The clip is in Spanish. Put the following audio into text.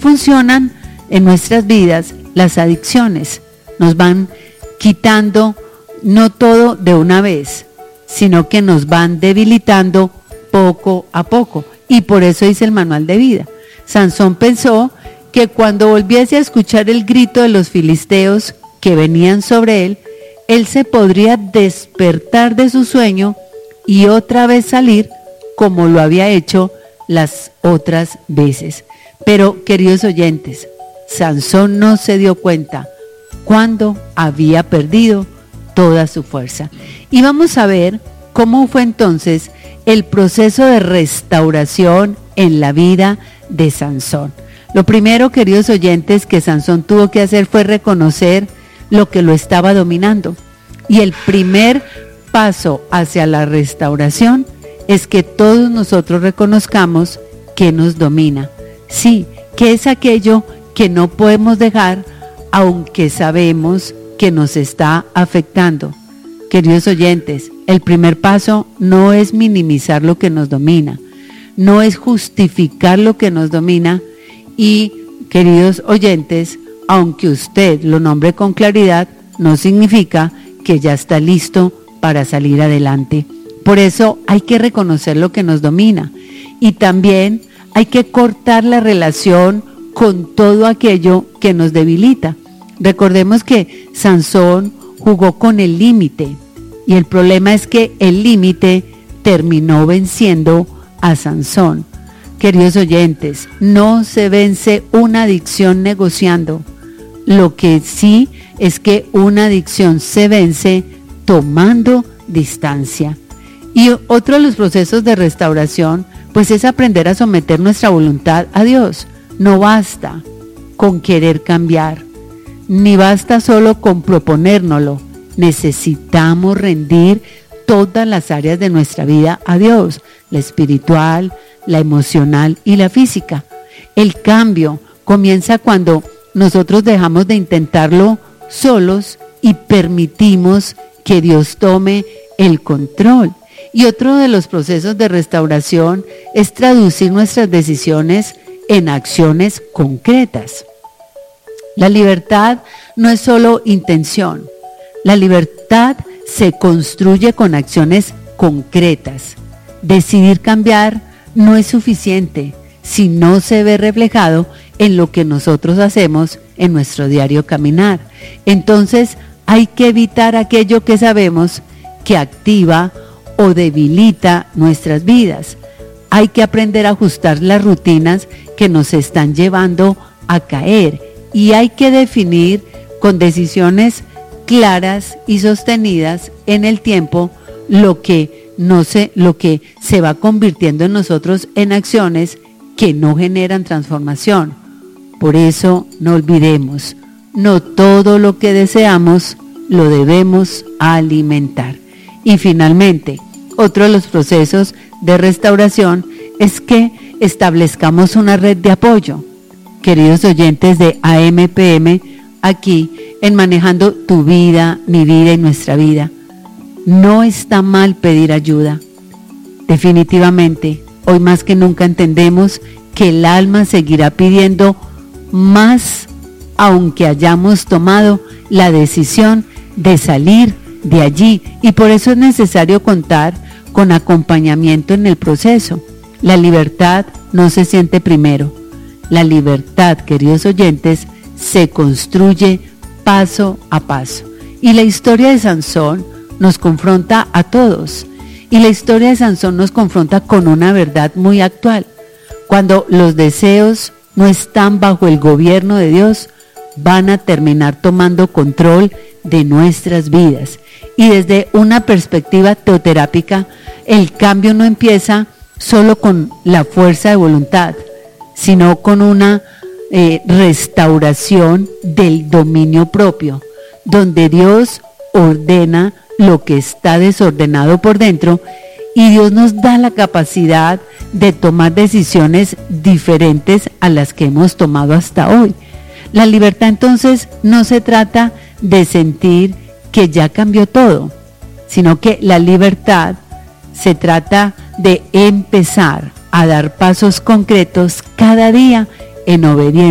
funcionan en nuestras vidas las adicciones. Nos van quitando no todo de una vez, sino que nos van debilitando poco a poco. Y por eso dice el manual de vida. Sansón pensó que cuando volviese a escuchar el grito de los filisteos que venían sobre él, él se podría despertar de su sueño y otra vez salir como lo había hecho las otras veces. Pero, queridos oyentes, Sansón no se dio cuenta cuando había perdido toda su fuerza. Y vamos a ver cómo fue entonces el proceso de restauración en la vida de Sansón. Lo primero, queridos oyentes, que Sansón tuvo que hacer fue reconocer lo que lo estaba dominando. Y el primer paso hacia la restauración es que todos nosotros reconozcamos que nos domina. Sí, que es aquello que no podemos dejar, aunque sabemos que nos está afectando. Queridos oyentes, el primer paso no es minimizar lo que nos domina, no es justificar lo que nos domina y, queridos oyentes, aunque usted lo nombre con claridad, no significa que ya está listo para salir adelante. Por eso hay que reconocer lo que nos domina y también hay que cortar la relación con todo aquello que nos debilita. Recordemos que Sansón jugó con el límite y el problema es que el límite terminó venciendo a Sansón. Queridos oyentes, no se vence una adicción negociando. Lo que sí es que una adicción se vence tomando distancia. Y otro de los procesos de restauración, pues es aprender a someter nuestra voluntad a Dios. No basta con querer cambiar, ni basta solo con proponérnoslo. Necesitamos rendir todas las áreas de nuestra vida a Dios, la espiritual, la emocional y la física. El cambio comienza cuando nosotros dejamos de intentarlo solos y permitimos que Dios tome el control. Y otro de los procesos de restauración es traducir nuestras decisiones en acciones concretas. La libertad no es solo intención. La libertad se construye con acciones concretas. Decidir cambiar no es suficiente si no se ve reflejado en lo que nosotros hacemos en nuestro diario caminar. Entonces hay que evitar aquello que sabemos que activa o debilita nuestras vidas. Hay que aprender a ajustar las rutinas que nos están llevando a caer y hay que definir con decisiones claras y sostenidas en el tiempo lo que se va convirtiendo en nosotros en acciones que no generan transformación. Por eso no olvidemos, no todo lo que deseamos lo debemos alimentar. Y finalmente, otro de los procesos de restauración es que establezcamos una red de apoyo. Queridos oyentes de AMPM, aquí en Manejando tu vida, mi vida y nuestra vida, no está mal pedir ayuda. Definitivamente, hoy más que nunca entendemos que el alma seguirá pidiendo más, aunque hayamos tomado la decisión de salir de allí, y por eso es necesario contar con acompañamiento en el proceso. La libertad no se siente primero. La libertad, queridos oyentes, se construye paso a paso. Y la historia de Sansón nos confronta a todos. Y la historia de Sansón nos confronta con una verdad muy actual. Cuando los deseos no están bajo el gobierno de Dios, van a terminar tomando control de nuestras vidas. Y desde una perspectiva teoterápica, el cambio no empieza solo con la fuerza de voluntad, sino con una restauración del dominio propio, donde Dios ordena lo que está desordenado por dentro y Dios nos da la capacidad de tomar decisiones diferentes a las que hemos tomado hasta hoy. La libertad entonces no se trata de sentir que ya cambió todo, sino que la libertad se trata de empezar a dar pasos concretos cada día en obediencia